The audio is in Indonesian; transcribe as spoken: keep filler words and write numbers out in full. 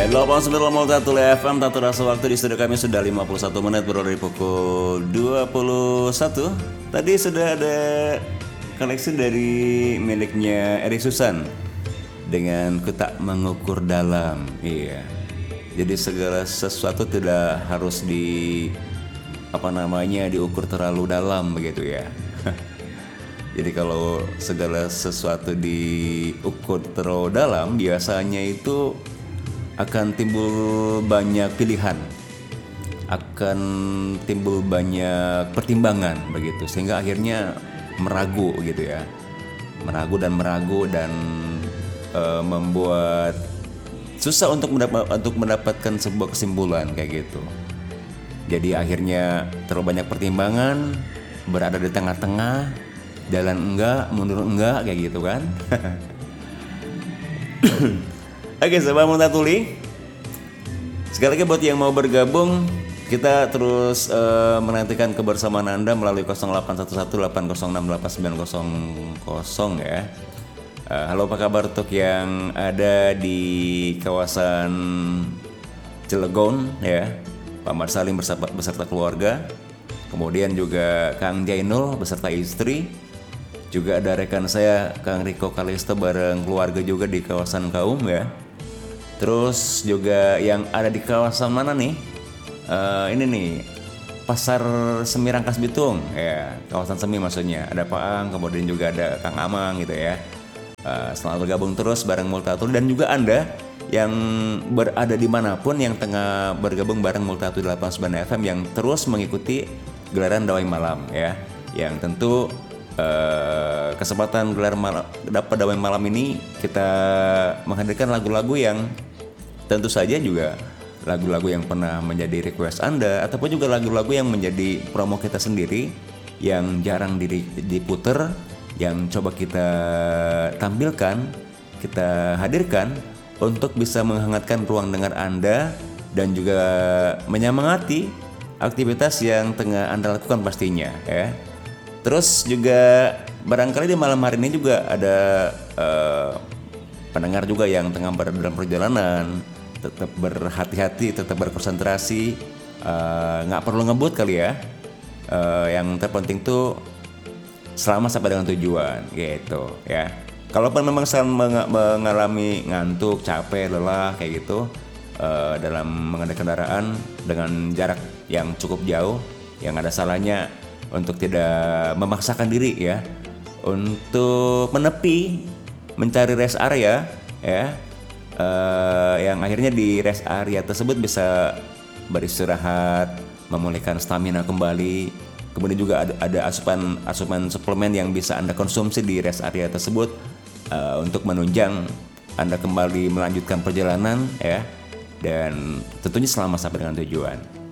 delapan puluh sembilan koma satu F M, Tato Rasa Waktu. Di studio kami sudah lima puluh satu menit berada di pukul dua puluh satu. Tadi sudah ada koneksi dari miliknya Eri Susan dengan Ku Tak Mengukur Dalam. Iya. Jadi segala sesuatu tidak harus di apa namanya diukur terlalu dalam begitu ya. Jadi kalau segala sesuatu diukur terlalu dalam, biasanya itu akan timbul banyak pilihan, akan timbul banyak pertimbangan begitu, sehingga akhirnya meragu gitu ya, meragu dan meragu dan e, membuat susah untuk mendapat, untuk mendapatkan sebuah kesimpulan kayak gitu. Jadi akhirnya terlalu banyak pertimbangan, berada di tengah-tengah, jalan enggak, mundur enggak kayak gitu kan. Oke, sahabat Multatuli, sekali lagi buat yang mau bergabung, kita terus uh, menantikan kebersamaan Anda melalui nol delapan satu satu delapan nol enam delapan sembilan nol nol ya. Uh, halo, apa kabar untuk yang ada di kawasan Cilegon ya, Pak Marsalim beserta, beserta keluarga, kemudian juga Kang Jainul beserta istri, juga ada rekan saya Kang Riko Kalisto bareng keluarga juga di kawasan Kaum ya. Terus juga yang ada di kawasan mana nih? Uh, ini nih Pasar Semi Rangkas Bitung ya, kawasan Semi maksudnya. Ada Pak Ang, kemudian juga ada Kang Amang gitu ya. Uh, selamat bergabung terus bareng Multatuli, dan juga Anda yang berada dimanapun yang tengah bergabung bareng Multatuli delapan puluh sembilan F M yang terus mengikuti gelaran Dawai Malam ya. Yang tentu Uh, kesempatan gelar malam, dapat Dawai Malam ini kita menghadirkan lagu-lagu yang tentu saja juga lagu-lagu yang pernah menjadi request Anda, ataupun juga lagu-lagu yang menjadi promo kita sendiri yang jarang diputer, yang coba kita tampilkan, kita hadirkan untuk bisa menghangatkan ruang dengar Anda dan juga menyemangati aktivitas yang tengah Anda lakukan pastinya ya. Terus juga barangkali di malam hari ini juga ada uh, pendengar juga yang tengah berada dalam perjalanan, tetap berhati-hati, tetap berkonsentrasi, nggak uh, perlu ngebut kali ya. Uh, yang terpenting tuh selamat sampai dengan tujuan gitu ya. Kalaupun memang sedang mengalami ngantuk, capek, lelah kayak gitu uh, dalam mengendarai kendaraan dengan jarak yang cukup jauh, yang ada salahnya untuk tidak memaksakan diri ya, untuk menepi, mencari rest area ya, uh, yang akhirnya di rest area tersebut bisa beristirahat, memulihkan stamina kembali. Kemudian juga ada, ada asupan asupan suplemen yang bisa Anda konsumsi di rest area tersebut uh, untuk menunjang Anda kembali melanjutkan perjalanan ya, dan tentunya selamat sampai dengan tujuan.